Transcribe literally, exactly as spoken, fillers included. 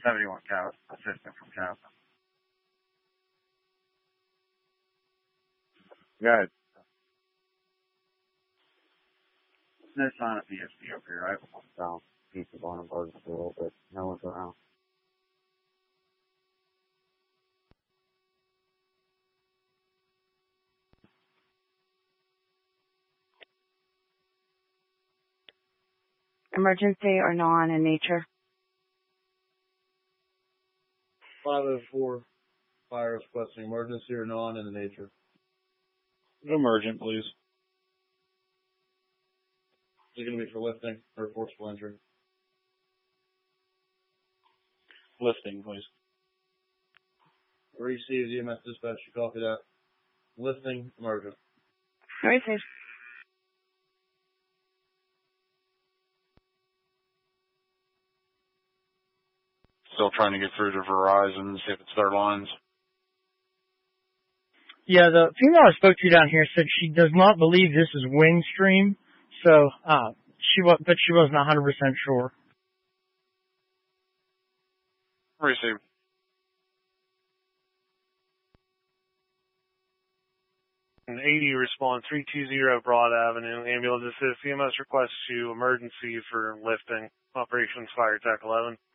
seventy-one Cap, assistant from Cap. Good. No sign of P S P up here, right? So, people on the board a little bit. No one's around. Emergency or non in nature? five oh four, fire requesting emergency or non in the nature. Emergent, please. Is it going to be for lifting or forcible injury? Lifting, please. Received E M S dispatch, you copy that. Lifting, emergent. Received. Still trying to get through to Verizon, see if it's their lines. Yeah, the female I spoke to down here said she does not believe this is Windstream, so uh, she was, but she wasn't one hundred percent sure. Received. An eighty respond three two zero Broad Avenue. Ambulance assist. C M S requests you emergency for lifting. Operations Fire Tech eleven.